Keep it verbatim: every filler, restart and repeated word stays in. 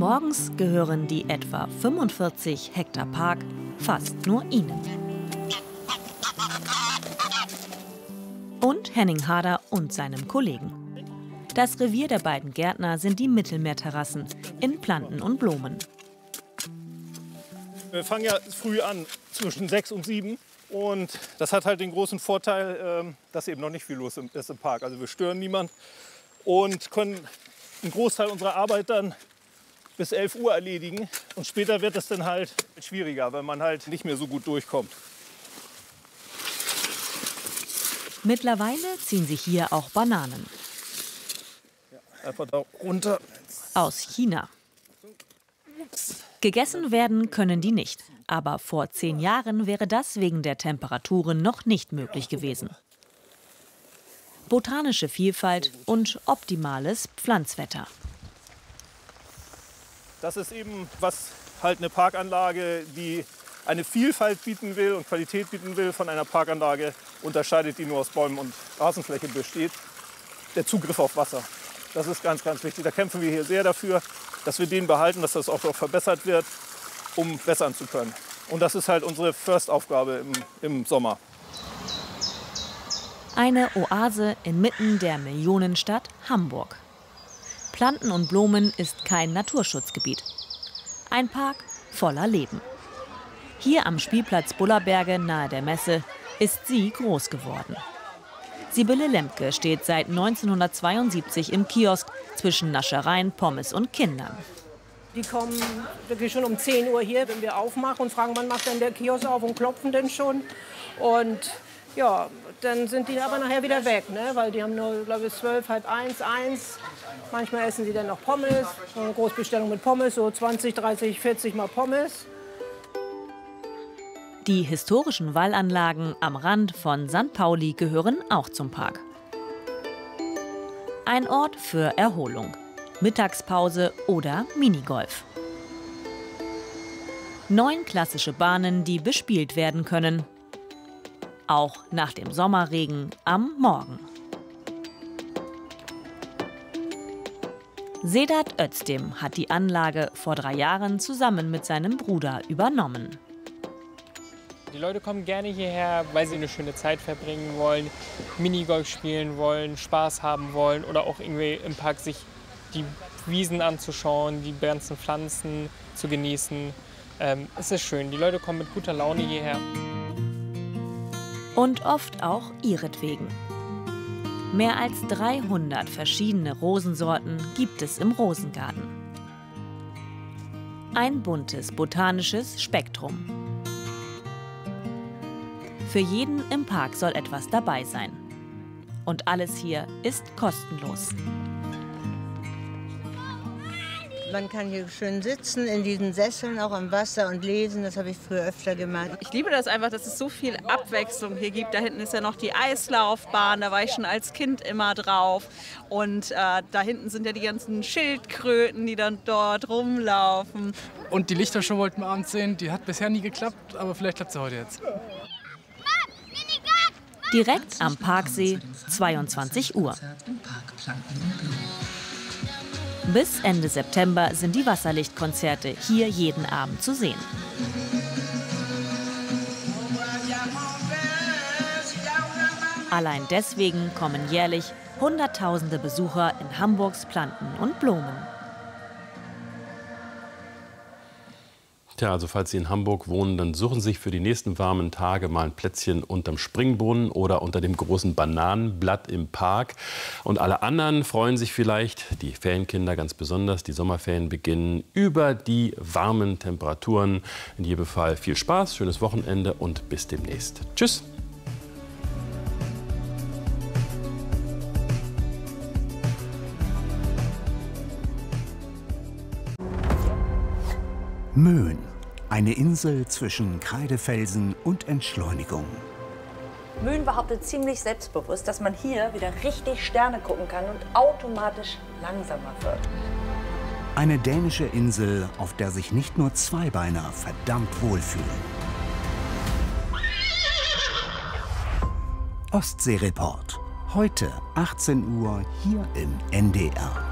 Morgens gehören die etwa fünfundvierzig Hektar Park fast nur ihnen. Und Henning Harder und seinem Kollegen. Das Revier der beiden Gärtner sind die Mittelmeerterrassen in Planten und Blumen. Wir fangen ja früh an, zwischen sechs und sieben. Und das hat halt den großen Vorteil, dass eben noch nicht viel los ist im Park. Also wir stören niemanden und können einen Großteil unserer Arbeit dann bis elf Uhr erledigen. Und später wird es dann halt schwieriger, weil man halt nicht mehr so gut durchkommt. Mittlerweile ziehen sich hier auch Bananen. Ja, einfach da runter. Aus China. Gegessen werden können die nicht. Aber vor zehn Jahren wäre das wegen der Temperaturen noch nicht möglich gewesen. Botanische Vielfalt und optimales Pflanzwetter. Das ist eben, was halt eine Parkanlage, die eine Vielfalt bieten will und Qualität bieten will, von einer Parkanlage unterscheidet, die nur aus Bäumen und Rasenfläche besteht. Der Zugriff auf Wasser. Das ist ganz, ganz wichtig. Da kämpfen wir hier sehr dafür, dass wir den behalten, dass das auch noch verbessert wird, um wässern zu können. Und das ist halt unsere First-Aufgabe im, im Sommer. Eine Oase inmitten der Millionenstadt Hamburg. Planten und Blumen ist kein Naturschutzgebiet. Ein Park voller Leben. Hier am Spielplatz Bullerberge nahe der Messe ist sie groß geworden. Sibylle Lemke steht seit neunzehnhundertzweiundsiebzig im Kiosk zwischen Naschereien, Pommes und Kindern. Die kommen wirklich schon um zehn Uhr hier, wenn wir aufmachen und fragen, wann macht denn der Kiosk auf und klopfen denn schon. Und ja, dann sind die aber nachher wieder weg, ne? Weil die haben nur, glaube ich, zwölf, halb eins, eins. Manchmal essen sie dann noch Pommes, so eine Großbestellung mit Pommes, so zwanzig, dreißig, vierzig Mal Pommes. Die historischen Wallanlagen am Rand von Sankt Pauli gehören auch zum Park. Ein Ort für Erholung, Mittagspause oder Minigolf. Neun klassische Bahnen, die bespielt werden können. Auch nach dem Sommerregen am Morgen. Sedat Özdem hat die Anlage vor drei Jahren zusammen mit seinem Bruder übernommen. Die Leute kommen gerne hierher, weil sie eine schöne Zeit verbringen wollen, Minigolf spielen wollen, Spaß haben wollen oder auch irgendwie im Park sich die Wiesen anzuschauen, die ganzen Pflanzen zu genießen. Ähm, es ist schön, die Leute kommen mit guter Laune hierher. Und oft auch ihretwegen. Mehr als dreihundert verschiedene Rosensorten gibt es im Rosengarten. Ein buntes botanisches Spektrum. Für jeden im Park soll etwas dabei sein. Und alles hier ist kostenlos. Man kann hier schön sitzen, in diesen Sesseln, auch am Wasser und lesen. Das habe ich früher öfter gemacht. Ich liebe das einfach, dass es so viel Abwechslung hier gibt. Da hinten ist ja noch die Eislaufbahn, da war ich schon als Kind immer drauf. Und äh, da hinten sind ja die ganzen Schildkröten, die dann dort rumlaufen. Und die Lichtershow wollten wir abends sehen. Die hat bisher nie geklappt, aber vielleicht klappt sie heute jetzt. Direkt am Parksee, zweiundzwanzig Uhr. Bis Ende September sind die Wasserlichtkonzerte hier jeden Abend zu sehen. Allein deswegen kommen jährlich Hunderttausende Besucher in Hamburgs Planten und Blumen. Tja, also falls Sie in Hamburg wohnen, dann suchen Sie sich für die nächsten warmen Tage mal ein Plätzchen unterm Springbrunnen oder unter dem großen Bananenblatt im Park. Und alle anderen freuen sich vielleicht, die Ferienkinder ganz besonders, die Sommerferien beginnen, über die warmen Temperaturen. In jedem Fall viel Spaß, schönes Wochenende und bis demnächst. Tschüss! Möhn, eine Insel zwischen Kreidefelsen und Entschleunigung. Möhn behauptet ziemlich selbstbewusst, dass man hier wieder richtig Sterne gucken kann und automatisch langsamer wird. Eine dänische Insel, auf der sich nicht nur Zweibeiner verdammt wohlfühlen. Ostsee-Report. Heute achtzehn Uhr hier im N D R.